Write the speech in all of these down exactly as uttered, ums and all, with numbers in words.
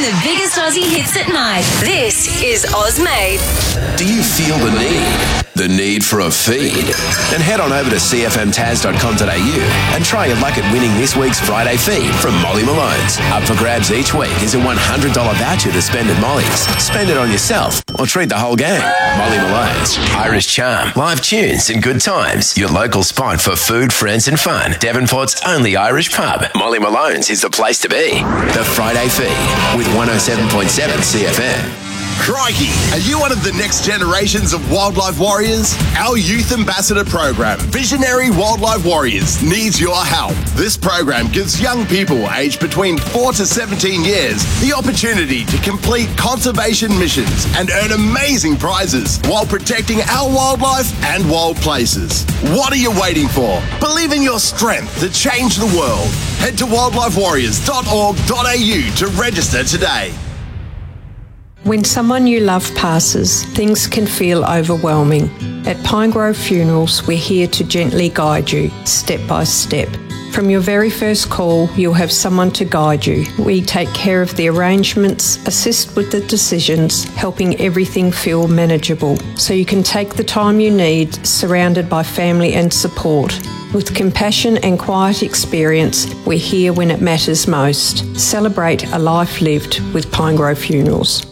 the biggest Aussie hits at night. This is Ozmade. Do you feel the need? The need for a feed? Then head on over to c f m taz dot com dot a u and try your luck at winning this week's Friday feed from Molly Malone's. Up for grabs each week is a one hundred dollars voucher to spend at Molly's. Spend it on yourself or treat the whole gang. Molly Malone's. Irish charm, live tunes and good times. Your local spot for food, friends and fun. Devonport's only Irish pub. Molly Malone's is the place to be. The Friday feed with one oh seven point seven C F M. Crikey! Are you one of the next generations of wildlife warriors? Our youth ambassador program, Visionary Wildlife Warriors, needs your help. This program gives young people aged between four to seventeen years the opportunity to complete conservation missions and earn amazing prizes while protecting our wildlife and wild places. What are you waiting for? Believe in your strength to change the world. Head to wildlife warriors dot org dot a u to register today. When someone you love passes, things can feel overwhelming. At Pinegrove Funerals, we're here to gently guide you, step by step. From your very first call, you'll have someone to guide you. We take care of the arrangements, assist with the decisions, helping everything feel manageable, so you can take the time you need, surrounded by family and support. With compassion and quiet experience, we're here when it matters most. Celebrate a life lived with Pinegrove Funerals.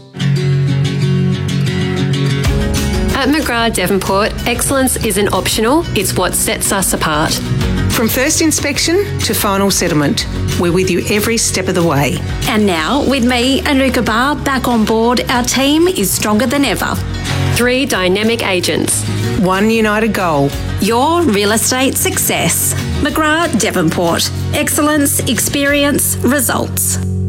At McGrath Devonport, excellence isn't optional, it's what sets us apart. From first inspection to final settlement, we're with you every step of the way. And now, with me and Luca Barr back on board, our team is stronger than ever. Three dynamic agents. One united goal. Your real estate success. McGrath Devonport. Excellence, experience, results.